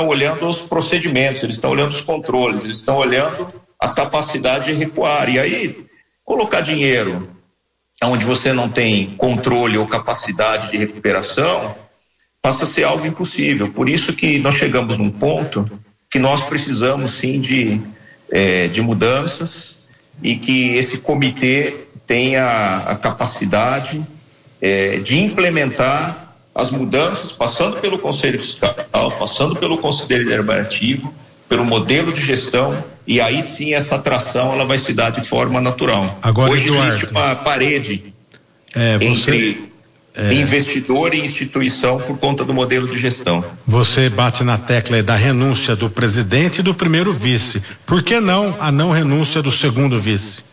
estão olhando os procedimentos, eles estão olhando os controles, eles estão olhando a capacidade de recuar. E aí, colocar dinheiro onde você não tem controle ou capacidade de recuperação passa a ser algo impossível. Por isso que nós chegamos num ponto que nós precisamos sim de mudanças e que esse comitê tenha a capacidade de implementar as mudanças, passando pelo Conselho Fiscal, passando pelo Conselho Deliberativo, pelo modelo de gestão, e aí sim essa atração ela vai se dar de forma natural. Agora, hoje Eduardo, existe uma parede entre investidor e instituição por conta do modelo de gestão. Você bate na tecla da renúncia do presidente e do primeiro vice. Por que não a não renúncia do segundo vice?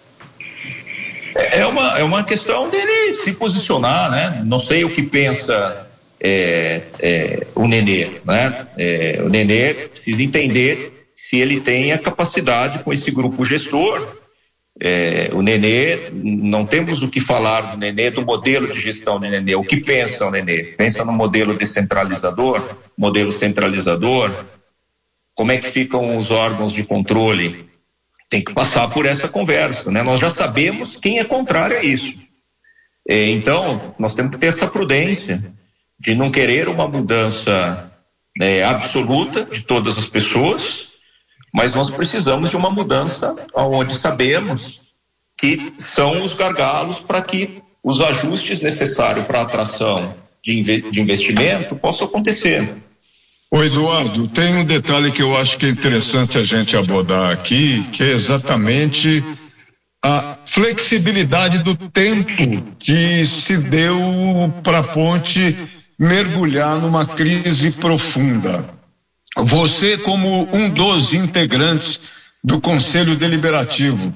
É uma questão dele se posicionar, né? Não sei o que pensa o Nenê, né? O Nenê precisa entender se ele tem a capacidade com esse grupo gestor. O Nenê, não temos o que falar do Nenê, do modelo de gestão do Nenê. O que pensa o Nenê? Pensa no modelo descentralizador, modelo centralizador? Como é que ficam os órgãos de controle? Tem que passar por essa conversa, né? Nós já sabemos quem é contrário a isso. Então, nós temos que ter essa prudência de não querer uma mudança absoluta de todas as pessoas, mas nós precisamos de uma mudança onde sabemos que são os gargalos para que os ajustes necessários para a atração de investimento possam acontecer. Ô Eduardo, tem um detalhe que eu acho que é interessante a gente abordar aqui, que é exatamente a flexibilidade do tempo que se deu para a ponte mergulhar numa crise profunda. Você, como um dos integrantes do Conselho Deliberativo,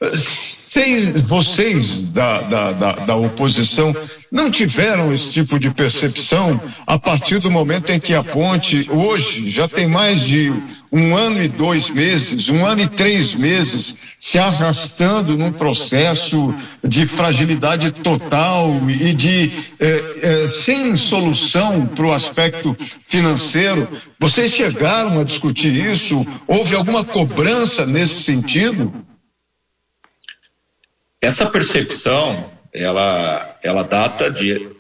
vocês da oposição não tiveram esse tipo de percepção a partir do momento em que a ponte hoje já tem mais de 1 ano e 2 meses, 1 ano e 3 meses se arrastando num processo de fragilidade total e de sem solução para o aspecto financeiro? Vocês chegaram a discutir isso? Houve alguma cobrança nesse sentido? Essa percepção, ela data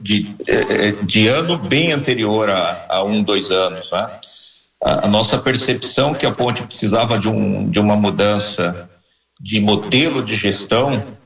de ano bem anterior a 1, 2 anos, né? A nossa percepção que a ponte precisava de uma mudança de modelo de gestão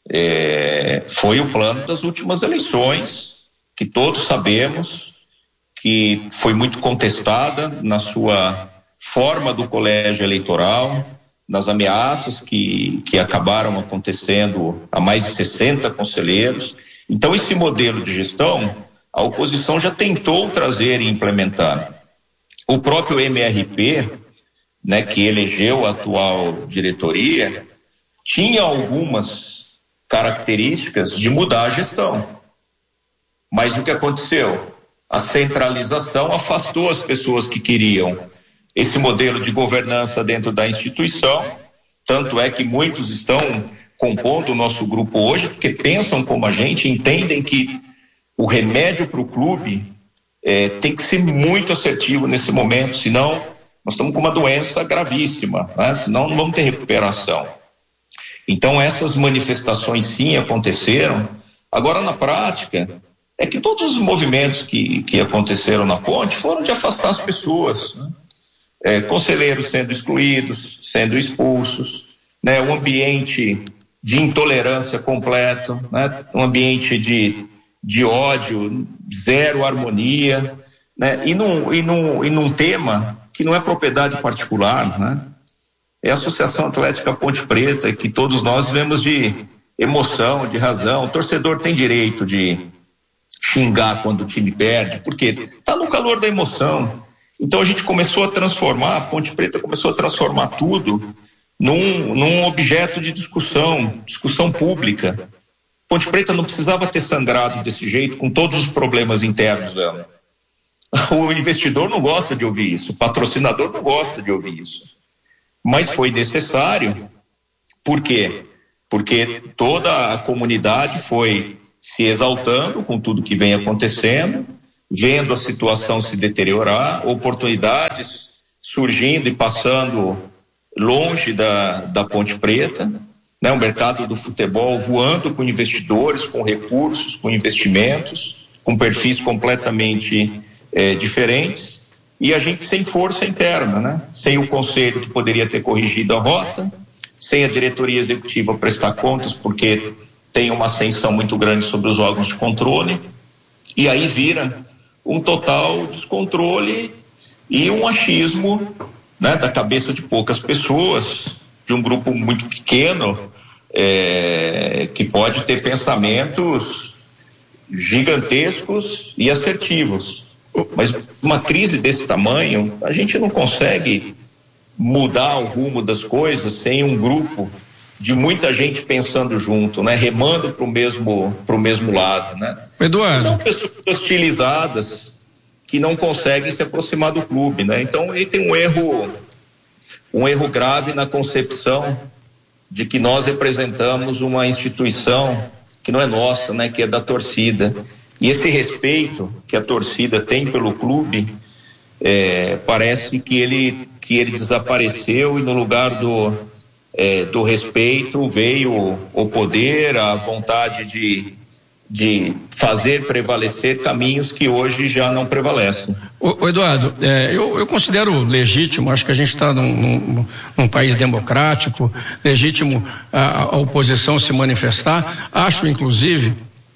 foi o plano das últimas eleições, que todos sabemos que foi muito contestada na sua forma do colégio eleitoral, nas ameaças que acabaram acontecendo a mais de 60 conselheiros. Então, esse modelo de gestão, a oposição já tentou trazer e implementar. O próprio MRP, né, que elegeu a atual diretoria, tinha algumas características de mudar a gestão. Mas o que aconteceu? A centralização afastou as pessoas que queriam esse modelo de governança dentro da instituição, tanto é que muitos estão compondo o nosso grupo hoje, porque pensam como a gente, entendem que o remédio para o clube tem que ser muito assertivo nesse momento, senão nós estamos com uma doença gravíssima, né? Senão não vamos ter recuperação. Então essas manifestações sim aconteceram. Agora na prática, é que todos os movimentos que aconteceram na ponte foram de afastar as pessoas, né? Conselheiros sendo excluídos, sendo expulsos, né? Um ambiente de intolerância completo, né? Um ambiente de ódio, zero harmonia, né? E num tema que não é propriedade particular, né? É a Associação Atlética Ponte Preta, que todos nós vemos de emoção, de razão. O torcedor tem direito de xingar quando o time perde, porque está no calor da emoção. Então a gente começou a transformar, a Ponte Preta começou a transformar tudo num objeto de discussão pública. Ponte Preta não precisava ter sangrado desse jeito, com todos os problemas internos dela. O investidor não gosta de ouvir isso, o patrocinador não gosta de ouvir isso. Mas foi necessário. Por quê? Porque toda a comunidade foi se exaltando com tudo que vem acontecendo, vendo a situação se deteriorar, oportunidades surgindo e passando longe da Ponte Preta, né? O mercado do futebol voando com investidores, com recursos, com investimentos, com perfis completamente diferentes, e a gente sem força interna, né? Sem o conselho que poderia ter corrigido a rota, sem a diretoria executiva prestar contas, porque tem uma ascensão muito grande sobre os órgãos de controle, e aí vira um total descontrole e um achismo, né, da cabeça de poucas pessoas, de um grupo muito pequeno, que pode ter pensamentos gigantescos e assertivos. Mas uma crise desse tamanho, a gente não consegue mudar o rumo das coisas sem um grupo de muita gente pensando junto, né, remando para o mesmo lado, né? Eduardo. Não pessoas hostilizadas que não conseguem se aproximar do clube, né? Então ele tem um erro grave na concepção de que nós representamos uma instituição que não é nossa, né, que é da torcida. E esse respeito que a torcida tem pelo clube, parece que ele desapareceu, e no lugar do respeito veio o poder, a vontade de fazer prevalecer caminhos que hoje já não prevalecem. Ô Eduardo, eu considero legítimo, acho que a gente está num país democrático, legítimo a oposição se manifestar, acho inclusive,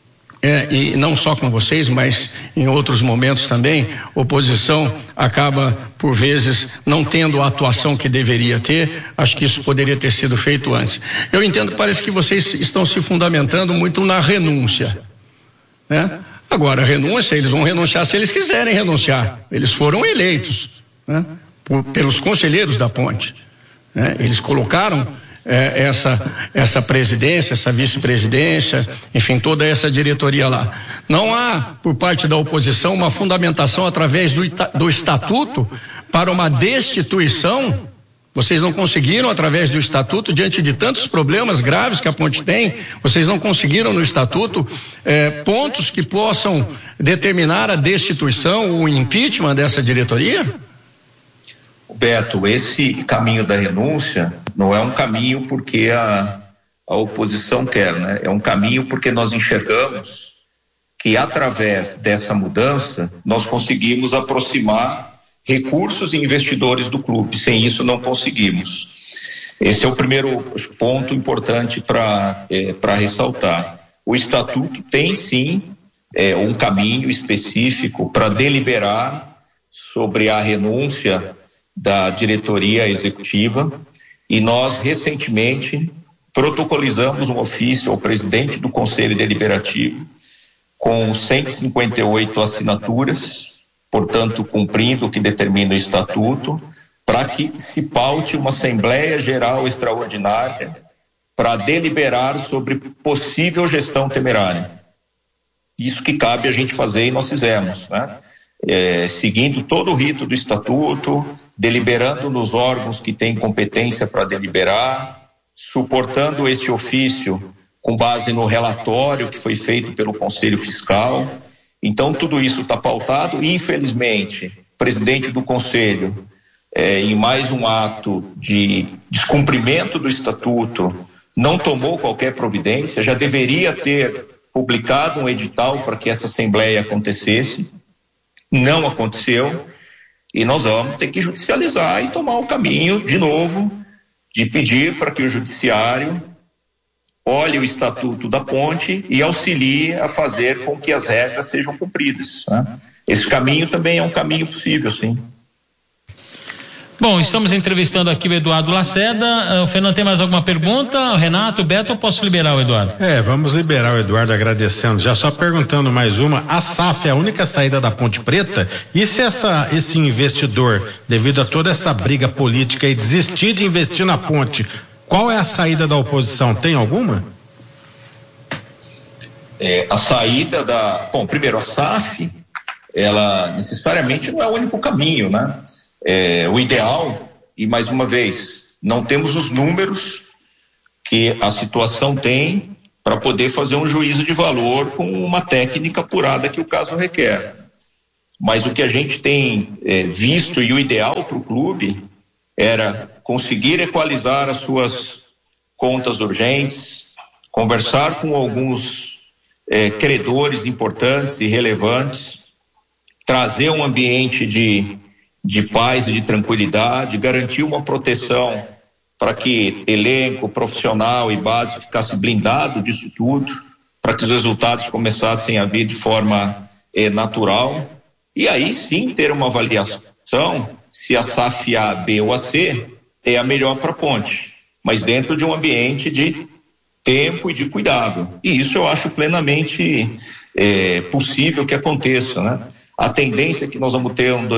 e não só com vocês, mas em outros momentos também, oposição acaba, por vezes, não tendo a atuação que deveria ter. Acho que isso poderia ter sido feito antes. Eu entendo, parece que vocês estão se fundamentando muito na renúncia, né? Agora, a renúncia, eles vão renunciar se eles quiserem renunciar. Eles foram eleitos, né, pelos conselheiros da Ponte, né? Eles colocaram essa presidência, essa vice-presidência, enfim, toda essa diretoria lá. Não há, por parte da oposição, uma fundamentação através do estatuto para uma destituição. Vocês não conseguiram, através do estatuto, diante de tantos problemas graves que a Ponte tem, vocês não conseguiram no estatuto pontos que possam determinar a destituição ou o impeachment dessa diretoria? Beto, esse caminho da renúncia não é um caminho porque a oposição quer, né? É um caminho porque nós enxergamos que através dessa mudança nós conseguimos aproximar recursos e investidores do clube. Sem isso não conseguimos. Esse é o primeiro ponto importante para ressaltar. O estatuto tem sim um caminho específico para deliberar sobre a renúncia da diretoria executiva, e nós recentemente protocolizamos um ofício ao presidente do Conselho Deliberativo com 158 assinaturas, portanto cumprindo o que determina o estatuto, para que se paute uma Assembleia Geral Extraordinária para deliberar sobre possível gestão temerária. Isso que cabe a gente fazer, e nós fizemos, né? Seguindo todo o rito do estatuto, deliberando nos órgãos que têm competência para deliberar, suportando esse ofício com base no relatório que foi feito pelo Conselho Fiscal. Então tudo isso está pautado, e infelizmente o presidente do Conselho, em mais um ato de descumprimento do estatuto, não tomou qualquer providência. Já deveria ter publicado um edital para que essa assembleia acontecesse. Não aconteceu, e nós vamos ter que judicializar e tomar o caminho, de novo, de pedir para que o judiciário olhe o estatuto da Ponte e auxilie a fazer com que as regras sejam cumpridas, né? Esse caminho também é um caminho possível, sim. Bom, estamos entrevistando aqui o Eduardo Lacerda. O Fernando, tem mais alguma pergunta? O Renato, o Beto, eu posso liberar o Eduardo? Vamos liberar o Eduardo, agradecendo. Já só perguntando mais uma, a SAF é a única saída da Ponte Preta? E se esse investidor, devido a toda essa briga política, e desistir de investir na ponte, qual é a saída da oposição? Tem alguma? A saída Bom, primeiro, a SAF, ela necessariamente não é o único caminho, né? O ideal, e mais uma vez, não temos os números que a situação tem para poder fazer um juízo de valor com uma técnica apurada que o caso requer. mas o que a gente tem visto e o ideal para o clube era conseguir equalizar as suas contas urgentes, conversar com alguns credores importantes e relevantes, trazer um ambiente de paz e de tranquilidade, garantir uma proteção para que elenco, profissional e base ficasse blindado disso tudo, para que os resultados começassem a vir de forma natural, e aí sim ter uma avaliação se a SAF A, B ou a C é a melhor para a Ponte, mas dentro de um ambiente de tempo e de cuidado. E isso eu acho plenamente possível que aconteça, né? A tendência é que nós vamos ter um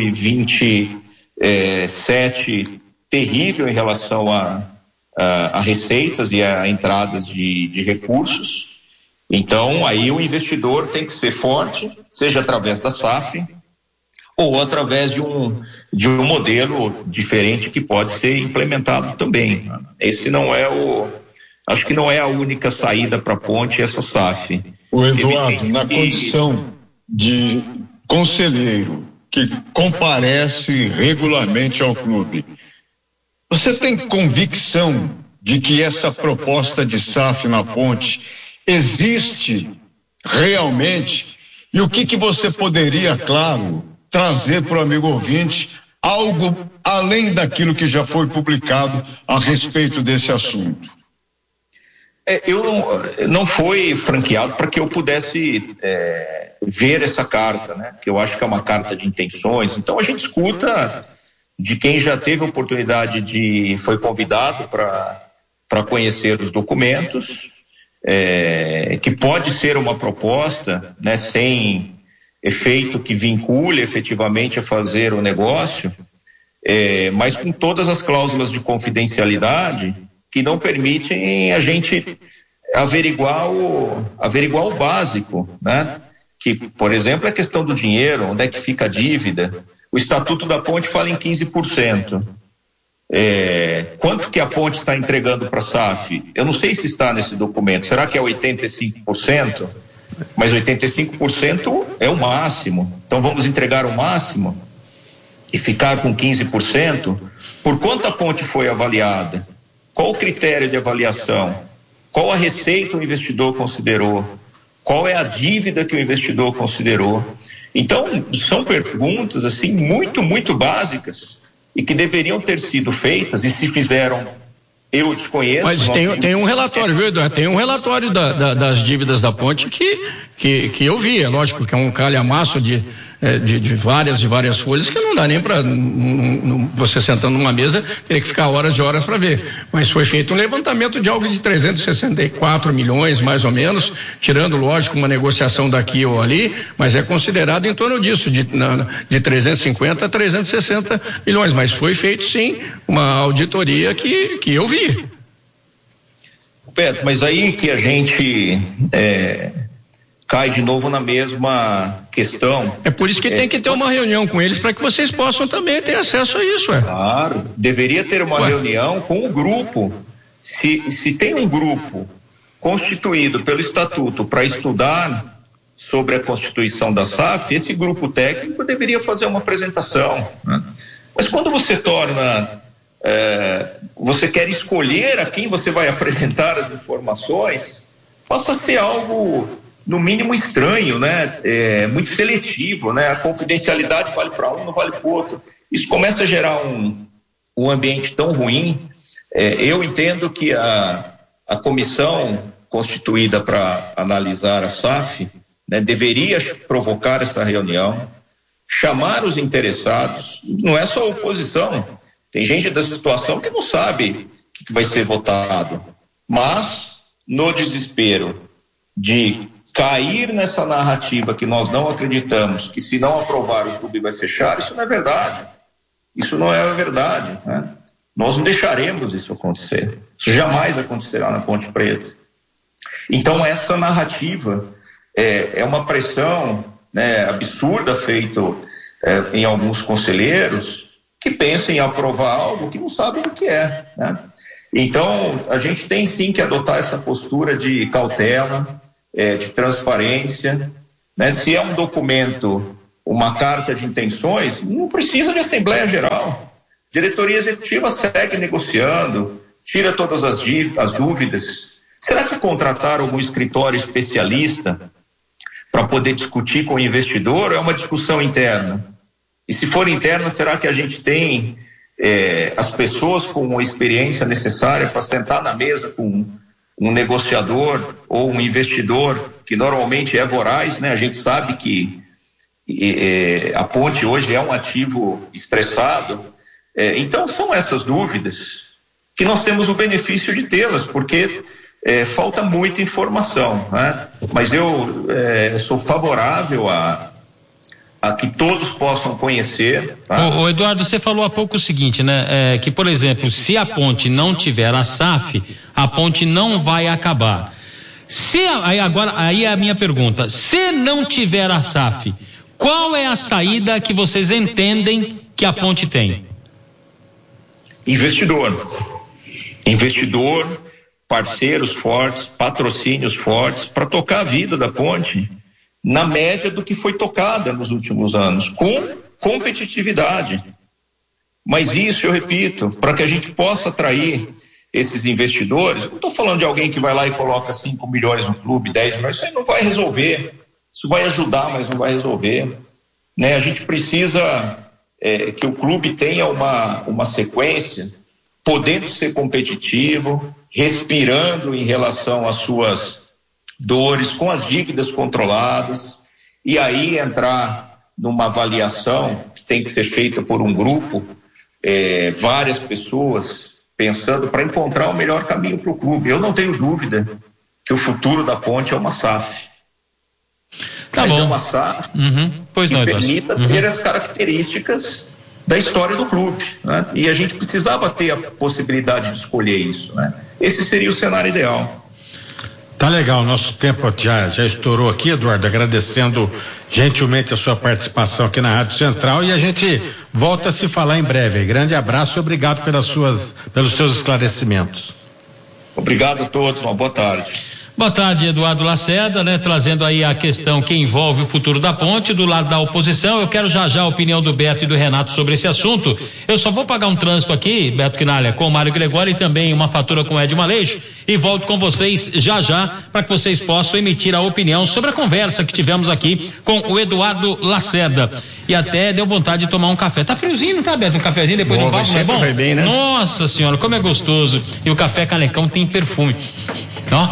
2027 terrível em relação a receitas e a entradas de recursos. Então, aí o investidor tem que ser forte, seja através da SAF ou através de um modelo diferente que pode ser implementado também. Esse não é acho que não é a única saída para a Ponte, essa SAF. O Eduardo, na condição de conselheiro que comparece regularmente ao clube, você tem convicção de que essa proposta de SAF na Ponte existe realmente? E o que você poderia, claro, trazer para o amigo ouvinte, algo além daquilo que já foi publicado a respeito desse assunto? Não foi franqueado para que eu pudesse ver essa carta, né? Que eu acho que é uma carta de intenções. Então a gente escuta de quem já teve a oportunidade foi convidado para conhecer os documentos, que pode ser uma proposta, né, sem efeito que vincule efetivamente a fazer o negócio, mas com todas as cláusulas de confidencialidade que não permitem a gente averiguar o básico, né? Que, por exemplo, a questão do dinheiro, onde é que fica a dívida. O Estatuto da Ponte fala em 15%. Quanto que a Ponte está entregando para a SAF? Eu não sei se está nesse documento. Será que é 85%? Mas 85% é o máximo. Então vamos entregar o máximo e ficar com 15%? Por quanto a Ponte foi avaliada? Qual o critério de avaliação? Qual a receita o investidor considerou? Qual é a dívida que o investidor considerou? Então, são perguntas assim muito, muito básicas e que deveriam ter sido feitas, e se fizeram, eu desconheço. Mas tem um relatório, viu, Eduardo? Tem um relatório das dívidas da Ponte que eu vi, é lógico que é um calhamaço de várias folhas que não dá nem para você sentando numa mesa teria que ficar horas e horas para ver, mas foi feito um levantamento de algo de 364 milhões mais ou menos, tirando lógico uma negociação daqui ou ali, mas é considerado em torno disso, de 350 a 360 milhões, mas foi feito sim uma auditoria que eu vi. Beto, mas aí que a gente cai de novo na mesma questão. É por isso que tem que ter uma reunião com eles para que vocês possam também ter acesso a isso. Claro, deveria ter uma reunião com o grupo. Se tem um grupo constituído pelo Estatuto para estudar sobre a constituição da SAF, esse grupo técnico deveria fazer uma apresentação, né? Mas quando você você quer escolher a quem você vai apresentar as informações, passa a ser algo no mínimo estranho, né? Muito seletivo, né? A confidencialidade vale para um, não vale para o outro. Isso começa a gerar um ambiente tão ruim. Eu entendo que a comissão constituída para analisar a SAF, né, deveria provocar essa reunião, chamar os interessados. Não é só a oposição, tem gente da situação que não sabe o que vai ser votado, mas no desespero de cair nessa narrativa que nós não acreditamos, que se não aprovar o clube vai fechar, isso não é verdade. Isso não é a verdade, né? Nós não deixaremos isso acontecer. Isso jamais acontecerá na Ponte Preta. Então essa narrativa é uma pressão, né, absurda feita em alguns conselheiros que pensam em aprovar algo que não sabem o que é, né? Então a gente tem sim que adotar essa postura de cautela, de transparência, né? Se é um documento uma carta de intenções, não precisa de Assembleia Geral. Diretoria Executiva segue negociando, tira todas as dúvidas. Será que contratar algum escritório especialista para poder discutir com o investidor? É uma discussão interna. E se for interna, será que a gente tem as pessoas com a experiência necessária para sentar na mesa com um negociador ou um investidor, que normalmente é voraz, né? A gente sabe que a ponte hoje é um ativo estressado. Então são essas dúvidas que nós temos o benefício de tê-las, porque falta muita informação, né? Mas eu sou favorável a que todos possam conhecer. Tá? Ô Eduardo, você falou há pouco o seguinte, né? Que, por exemplo, se a ponte não tiver a SAF, a ponte não vai acabar. Aí é a minha pergunta: se não tiver a SAF, qual é a saída que vocês entendem que a ponte tem? Investidor, parceiros fortes, patrocínios fortes, para tocar a vida da ponte na média do que foi tocada nos últimos anos, com competitividade. Mas isso, eu repito, para que a gente possa atrair esses investidores, não estou falando de alguém que vai lá e coloca 5 milhões no clube, 10 milhões, isso aí não vai resolver. Isso vai ajudar, mas não vai resolver. Né? A gente precisa que o clube tenha uma sequência, podendo ser competitivo, respirando em relação às suas dores, com as dívidas controladas, e aí entrar numa avaliação que tem que ser feita por um grupo, várias pessoas pensando para encontrar o melhor caminho para o clube. Eu não tenho dúvida que o futuro da ponte é uma SAF. Tá Mas bom. É uma SAF pois não, que permita ter as características da história do clube, né? E a gente precisava ter a possibilidade de escolher isso, né? Esse seria o cenário ideal. Tá legal, nosso tempo já estourou aqui, Eduardo, agradecendo gentilmente a sua participação aqui na Rádio Central, e a gente volta a se falar em breve. Grande abraço e obrigado pelos seus esclarecimentos. Obrigado a todos, uma boa tarde. Boa tarde, Eduardo Lacerda, né? Trazendo aí a questão que envolve o futuro da ponte, do lado da oposição. Eu quero já a opinião do Beto e do Renato sobre esse assunto. Eu só vou pagar um trânsito aqui, Beto Quinalha, com o Mário Gregório, e também uma fatura com o Ed Maleixo, e volto com vocês já para que vocês possam emitir a opinião sobre a conversa que tivemos aqui com o Eduardo Lacerda. E até deu vontade de tomar um café. Tá friozinho, não tá, Beto? Um cafezinho depois do papo, não é bom? Vai bem, né? Nossa senhora, como é gostoso. E o café Canecão tem perfume. Ó.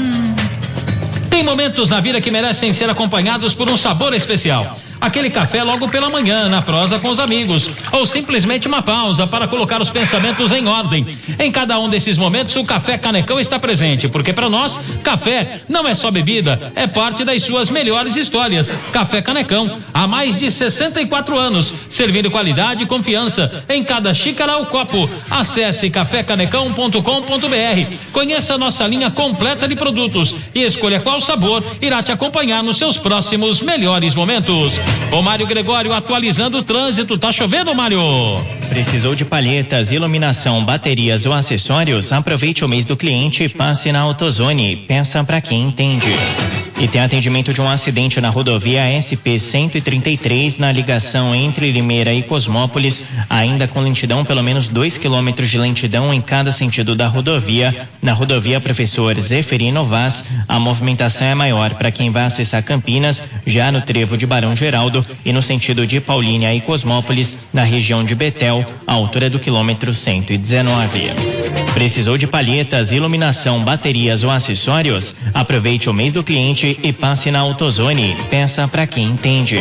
Tem momentos na vida que merecem ser acompanhados por um sabor especial. Aquele café logo pela manhã, na prosa com os amigos, ou simplesmente uma pausa para colocar os pensamentos em ordem. Em cada um desses momentos, o Café Canecão está presente, porque para nós, café não é só bebida, é parte das suas melhores histórias. Café Canecão, há mais de 64 anos, servindo qualidade e confiança em cada xícara ou copo. Acesse cafécanecão.com.br, conheça nossa linha completa de produtos e escolha qual sabor irá te acompanhar nos seus próximos melhores momentos. Ô Mário Gregório, atualizando o trânsito, tá chovendo, Mário? Precisou de palhetas, iluminação, baterias ou acessórios? Aproveite o mês do cliente e passe na AutoZone. Pensa pra quem entende. E tem atendimento de um acidente na rodovia SP-133, na ligação entre Limeira e Cosmópolis, ainda com lentidão, pelo menos 2 quilômetros de lentidão em cada sentido da rodovia. Na rodovia Professor Zeferino Vaz, a movimentação é maior para quem vai acessar Campinas, já no trevo de Barão Geraldo, e no sentido de Paulínia e Cosmópolis, na região de Betel, à altura do quilômetro 119. Precisou de palhetas, iluminação, baterias ou acessórios? Aproveite o mês do cliente e passe na AutoZone. Pensa pra quem entende.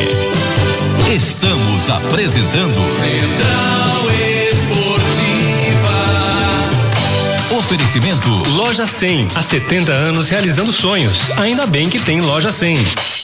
Estamos apresentando Central Esportiva. Oferecimento Loja 100, há 70 anos realizando sonhos. Ainda bem que tem Loja 100.